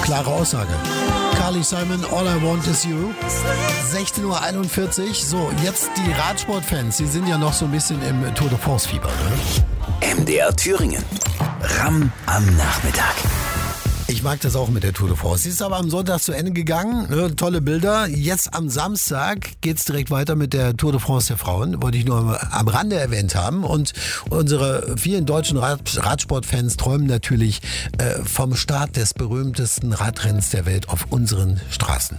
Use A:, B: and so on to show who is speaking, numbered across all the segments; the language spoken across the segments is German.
A: Klare Aussage. Carly Simon, All I Want Is You. 16:41 Uhr. So, jetzt die Radsportfans. Sie sind ja noch so ein bisschen im Tour de France-Fieber, ne?
B: MDR Thüringen. Ramm am Nachmittag.
A: Ich mag das auch mit der Tour de France. Sie ist aber am Sonntag zu Ende gegangen. Ne? Tolle Bilder. Jetzt am Samstag geht's direkt weiter mit der Tour de France der Frauen. Wollte ich nur am Rande erwähnt haben. Und unsere vielen deutschen Radsportfans träumen natürlich vom Start des berühmtesten Radrennens der Welt auf unseren Straßen.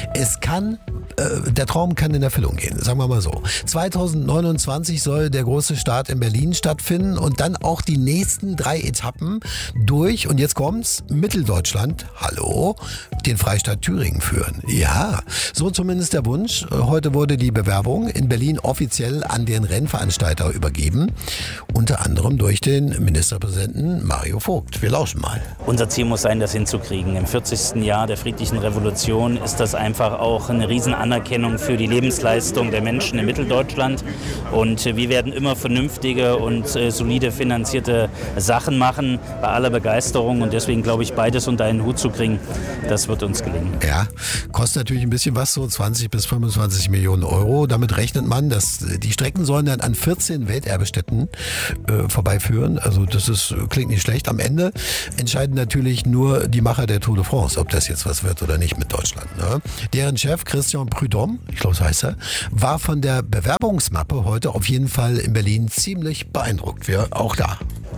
A: Der Traum kann in Erfüllung gehen, sagen wir mal so. 2029 soll der große Start in Berlin stattfinden und dann auch die nächsten 3 Etappen durch, und jetzt kommt's, Mitteldeutschland, hallo, den Freistaat Thüringen führen. Ja, so zumindest der Wunsch. Heute wurde die Bewerbung in Berlin offiziell an den Rennveranstalter übergeben, unter anderem durch den Ministerpräsidenten Mario Vogt. Wir lauschen mal.
C: Unser Ziel muss sein, das hinzukriegen. Im 40. Jahr der friedlichen Revolution ist das einfach auch eine Riesenanerkennung für die Lebensleistung der Menschen in Mitteldeutschland. Und wir werden immer vernünftige und solide finanzierte Sachen machen, bei aller Begeisterung. Und deswegen glaube ich, beides unter einen Hut zu kriegen, das wird uns gelingen.
A: Ja, kostet natürlich ein bisschen was, so 20 bis 25 Millionen Euro. Damit rechnet man, dass die Strecken sollen dann an 14 Welterbestätten vorbeiführen. Also klingt nicht schlecht. Am Ende entscheiden natürlich nur die Macher der Tour de France, ob das jetzt was wird oder nicht mit Deutschland. Ne? Deren Chef Christian Prudhomme, ich glaube, so heißt er, war von der Bewerbungsmappe heute auf jeden Fall in Berlin ziemlich beeindruckt. Wir auch da.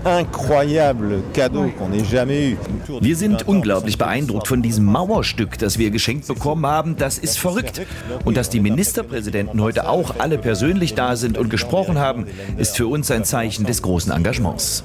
D: Wir sind unglaublich beeindruckt von diesem Mauerstück, das wir geschenkt bekommen haben. Das ist verrückt. Und dass die Ministerpräsidenten heute auch alle persönlich da sind und gesprochen haben, ist für uns ein Zeichen des großen Engagements.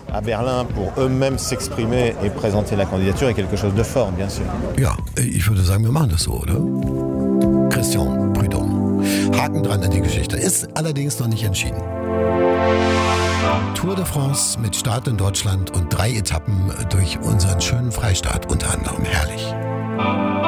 A: Ja, ich würde sagen, wir machen das so, oder? Christian Prudhomme. Haken dran an die Geschichte. Ist allerdings noch nicht entschieden. Tour de France mit Start in Deutschland und 3 Etappen durch unseren schönen Freistaat unter anderem. Herrlich.